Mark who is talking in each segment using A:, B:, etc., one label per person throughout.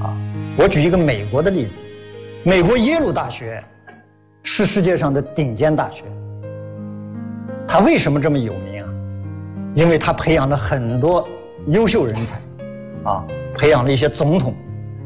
A: 我举一个美国的例子，美国耶鲁大学是世界上的顶尖大学。它为什么这么有名啊？因为它培养了很多优秀人才，培养了一些总统。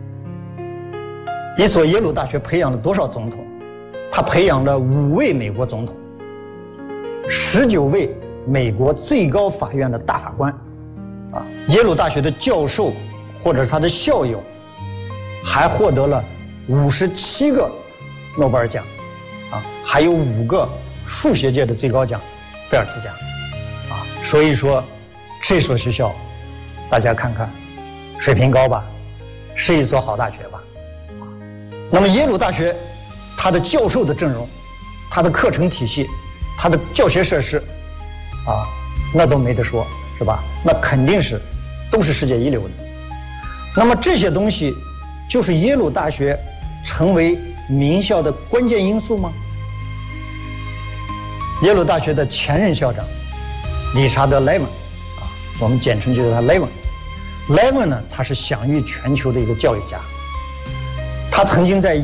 A: 一所耶鲁大学培养了多少总统？它培养了5位美国总统，19位美国最高法院的大法官，耶鲁大学的教授或者是他的校友，还获得了57个诺贝尔奖，还有5个数学界的最高奖菲尔兹奖，所以说这所学校大家看看水平高吧，是一所好大学吧。那么耶鲁大学它的教授的阵容，它的课程体系，它的教学设施那都没得说，是吧？那肯定是都是世界一流的。那么这些东西就是耶鲁大学成为名校的关键因素吗？耶鲁大学的前任校长理查德·莱文，我们简称就叫他莱文。莱文呢，他是享誉全球的一个教育家。他曾经在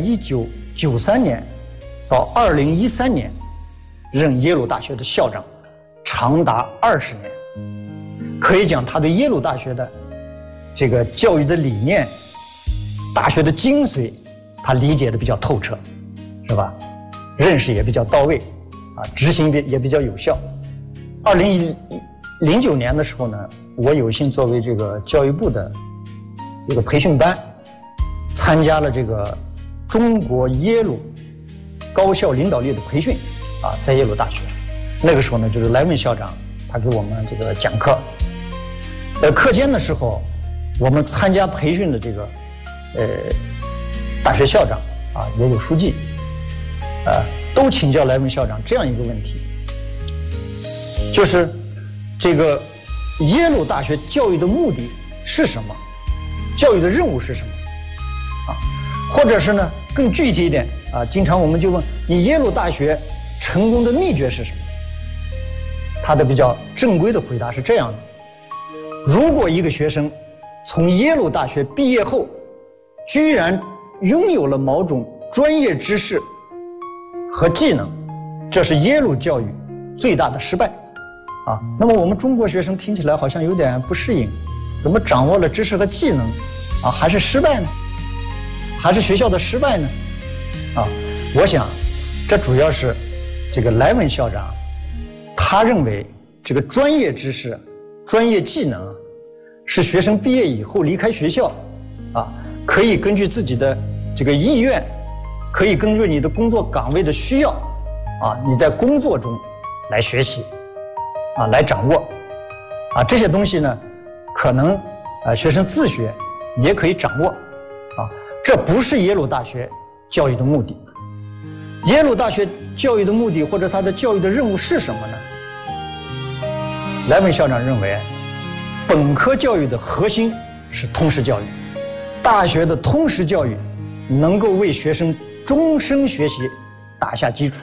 A: 1993年到2013年任耶鲁大学的校长，长达20年。可以讲，他对耶鲁大学的这个教育的理念、大学的精髓，他理解的比较透彻，是吧？认识也比较到位，执行也比较有效。2009年的时候呢，我有幸作为这个教育部的一个培训班，参加了这个中国耶鲁高校领导力的培训，在耶鲁大学。那个时候呢，就是莱文校长他给我们这个讲课。课间的时候，我们参加培训的这个大学校长也有书记，都请教莱文校长这样一个问题，就是这个耶鲁大学教育的目的是什么？教育的任务是什么？或者是呢更具体一点经常我们就问你耶鲁大学成功的秘诀是什么？他的比较正规的回答是这样的：如果一个学生从耶鲁大学毕业后，居然拥有了某种专业知识和技能，这是耶鲁教育最大的失败。那么我们中国学生听起来好像有点不适应，怎么掌握了知识和技能还是失败呢？还是学校的失败呢？我想这主要是这个莱文校长他认为这个专业知识、专业技能是学生毕业以后离开学校可以根据自己的这个意愿，可以根据你的工作岗位的需要你在工作中来学习来掌握这些东西呢，可能学生自学也可以掌握这不是耶鲁大学教育的目的。耶鲁大学教育的目的或者它的教育的任务是什么呢？莱文校长认为，本科教育的核心是通识教育，大学的通识教育能够为学生终身学习打下基础。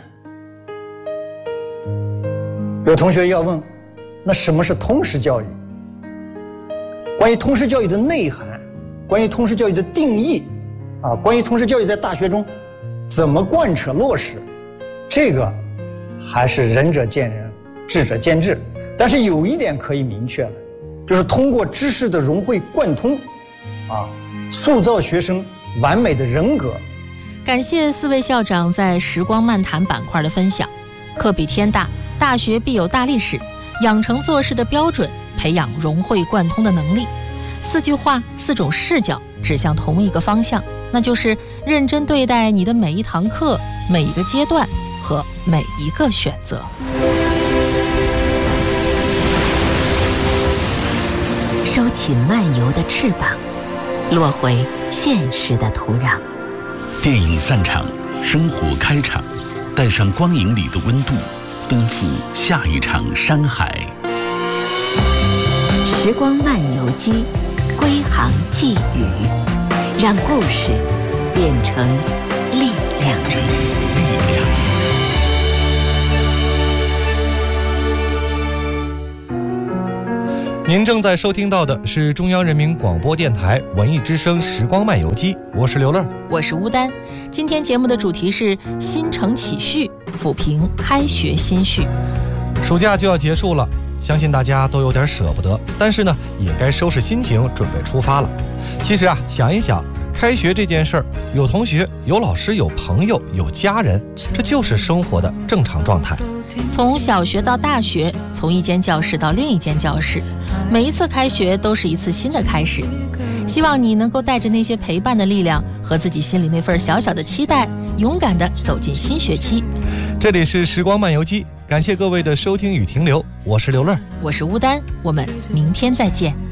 A: 有同学要问，那什么是通识教育？关于通识教育的内涵，关于通识教育的定义关于通识教育在大学中怎么贯彻落实，这个还是仁者见仁，智者见智。但是有一点可以明确了，就是通过知识的融会贯通塑造学生完美的人格。
B: 感谢4位校长在时光漫谈板块的分享。课比天大，大学必有大历史，养成做事的标准，培养融会贯通的能力。4句话，4种视角，指向同一个方向，那就是认真对待你的每一堂课、每一个阶段和每一个选择。
C: 收起漫游的翅膀，落回现实的土壤。
D: 电影散场，生活开场，带上光影里的温度，奔赴下一场山海。
C: 时光漫游机，归航寄语，让故事变成力量。
E: 您正在收听到的是中央人民广播电台文艺之声时光漫游记，我是刘乐，
B: 我是乌丹。今天节目的主题是新承启序，抚平开学心绪。
E: 暑假就要结束了，相信大家都有点舍不得，但是呢，也该收拾心情，准备出发了。其实啊，想一想，开学这件事儿，有同学、有老师、有朋友、有家人，这就是生活的正常状态。
B: 从小学到大学，从一间教室到另一间教室，每一次开学都是一次新的开始。希望你能够带着那些陪伴的力量和自己心里那份小小的期待，勇敢地走进新学期。
E: 这里是时光漫游记，感谢各位的收听与停留，我是刘乐，
B: 我是乌丹，我们明天再见。